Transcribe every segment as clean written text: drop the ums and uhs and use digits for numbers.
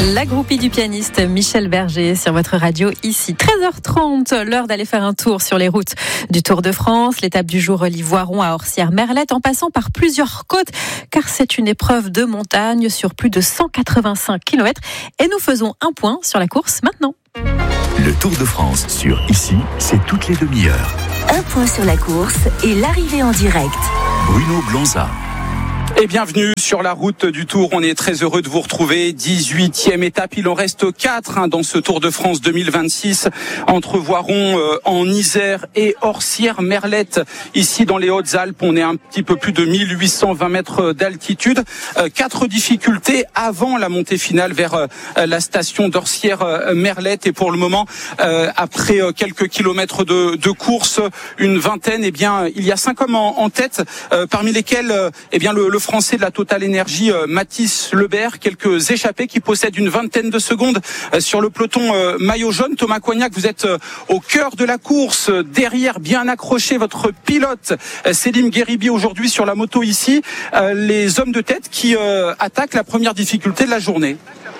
La groupie du pianiste Michel Berger sur votre radio ici. 13h30, l'heure d'aller faire un tour sur les routes du Tour de France. L'étape du jour relie Voiron à Orsières-Merlette en passant par plusieurs côtes car c'est une épreuve de montagne sur plus de 185 km. Et nous faisons un point sur la course maintenant. Le Tour de France sur Ici, c'est toutes les demi-heures. Un point sur la course et l'arrivée en direct. Bruno Blanza. Et bienvenue sur la route du Tour. On est très heureux de vous retrouver. 18e étape. Il en reste 4 dans ce Tour de France 2026 entre Voiron en Isère et Orsières-Merlette. Ici dans les Hautes-Alpes, on est un petit peu plus de 1820 mètres d'altitude. 4 difficultés avant la montée finale vers la station d'Orsières-Merlette. Et pour le moment, après quelques kilomètres de course, une vingtaine, il y a 5 hommes en tête, parmi lesquels le Français de la Total Énergie, Mathis Lebert, quelques échappés qui possèdent une vingtaine de secondes sur le peloton maillot jaune. Thomas Coignac, vous êtes au cœur de la course, derrière, bien accroché, votre pilote Selim Gueribi aujourd'hui sur la moto ici. Les hommes de tête qui attaquent la première difficulté de la journée.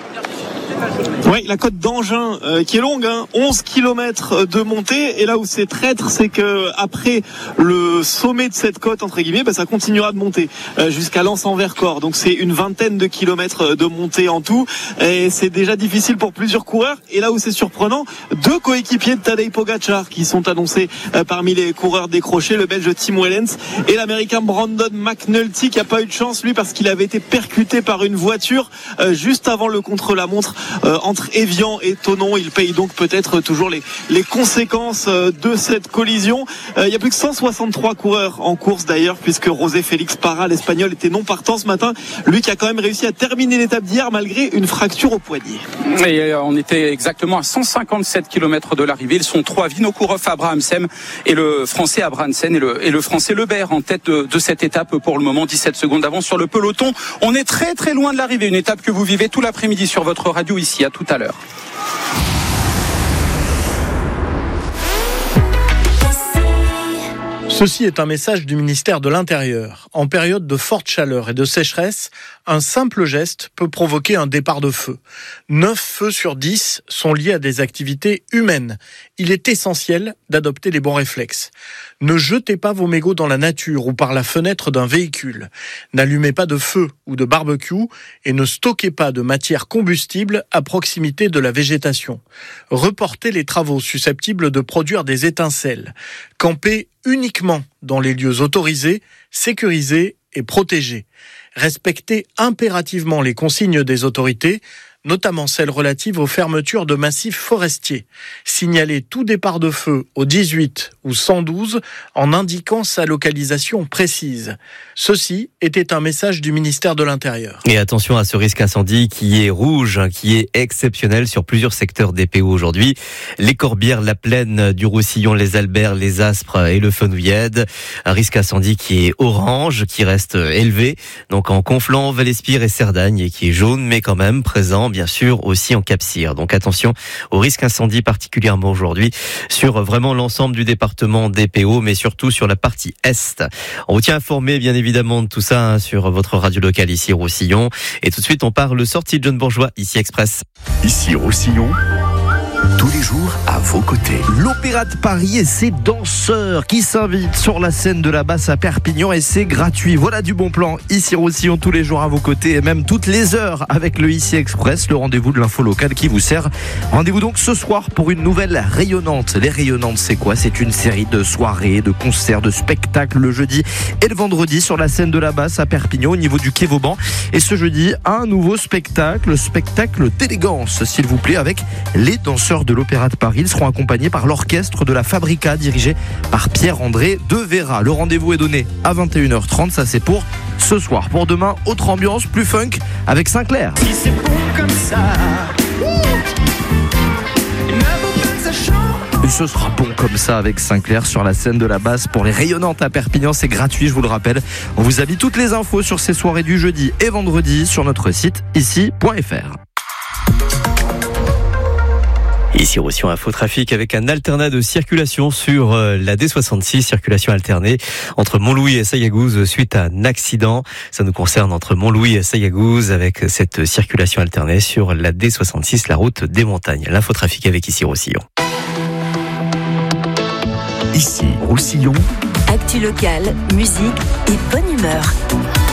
Oui, la côte d'Angin qui est longue, 11 km de montée. Et là où c'est traître, c'est que après le sommet de cette côte, entre guillemets, ça continuera de monter jusqu'à Lens-en-Vercors. Donc c'est une vingtaine de kilomètres de montée en tout. Et c'est déjà difficile pour plusieurs coureurs. Et là où c'est surprenant, 2 coéquipiers de Tadej Pogačar qui sont annoncés parmi les coureurs décrochés, le Belge Tim Wellens et l'Américain Brandon McNulty qui n'a pas eu de chance lui parce qu'il avait été percuté par une voiture juste avant le contre-la-montre entre Évian et Thonon. Il paye donc peut-être toujours les conséquences de cette collision. Il y a plus que 163 coureurs en course d'ailleurs, puisque José Félix Parra, l'Espagnol, était non partant ce matin. Lui qui a quand même réussi à terminer l'étape d'hier malgré une fracture au poignet. Et on était exactement à 157 km de l'arrivée. Ils sont 3, Vinokourov, Abrahamsen et le Français Abrahamsen et le Français Lebert en tête de cette étape pour le moment. 17 secondes d'avance sur le peloton. On est très très loin de l'arrivée. Une étape que vous vivez tout l'après-midi sur votre radio ici. À tout à l'heure. Ceci est un message du ministère de l'Intérieur. En période de forte chaleur et de sécheresse, un simple geste peut provoquer un départ de feu. 9 feux sur 10 sont liés à des activités humaines. Il est essentiel d'adopter les bons réflexes. Ne jetez pas vos mégots dans la nature ou par la fenêtre d'un véhicule. N'allumez pas de feu ou de barbecue et ne stockez pas de matière combustible à proximité de la végétation. Reportez les travaux susceptibles de produire des étincelles. Campez uniquement dans les lieux autorisés, sécurisés et protégés. Respectez impérativement les consignes des autorités, notamment celles relatives aux fermetures de massifs forestiers. Signalez tout départ de feu au 18 ou 112 en indiquant sa localisation précise. Ceci était un message du ministère de l'Intérieur. Et attention à ce risque incendie qui est rouge, qui est exceptionnel sur plusieurs secteurs des PO aujourd'hui. Les Corbières, la Plaine, du Roussillon, les Alberts, les Aspres et le Fenouillède. Un risque incendie qui est orange, qui reste élevé. Donc en Conflans, Val-Espire et Cerdagne et qui est jaune, mais quand même présent, bien sûr, aussi en Cap-Cyr. Donc attention au risque incendie particulièrement aujourd'hui sur vraiment l'ensemble du département des PO, mais surtout sur la partie Est. On vous tient informé, bien évidemment, de tout ça sur votre radio locale ici, Roussillon. Et tout de suite, on parle sortie de John Bourgeois, ici Express. Ici Roussillon, tous les jours à vos côtés. L'Opéra de Paris et ses danseurs qui s'invitent sur la scène de la Basse à Perpignan et c'est gratuit. Voilà du bon plan. Ici Roussillon, tous les jours à vos côtés et même toutes les heures avec le Ici Express, le rendez-vous de l'info locale qui vous sert. Rendez-vous donc ce soir pour une nouvelle Rayonnante. Les Rayonnantes, c'est quoi ? C'est une série de soirées, de concerts, de spectacles le jeudi et le vendredi sur la scène de la Basse à Perpignan au niveau du quai Vauban. Et ce jeudi, un nouveau spectacle d'élégance, s'il vous plaît, avec les danseurs de l'Opéra de Paris. Ils seront accompagnés par l'orchestre de la Fabrica dirigé par Pierre-André de Vera. Le rendez-vous est donné à 21h30, ça c'est pour ce soir. Pour demain, autre ambiance, plus funk avec Sinclair. Si c'est bon comme ça, et ce sera bon comme ça avec Sinclair sur la scène de la Basse pour les Rayonnantes à Perpignan. C'est gratuit, je vous le rappelle. On vous a mis toutes les infos sur ces soirées du jeudi et vendredi sur notre site ici.fr. Ici Roussillon Info Trafic avec un alternat de circulation sur la D66, circulation alternée entre Montlouis et Saillagouze suite à un accident. Ça nous concerne entre Montlouis et Saillagouze avec cette circulation alternée sur la D66, la route des montagnes. L'infotrafic avec ici Roussillon. Ici Roussillon. Actu locale, musique et bonne humeur.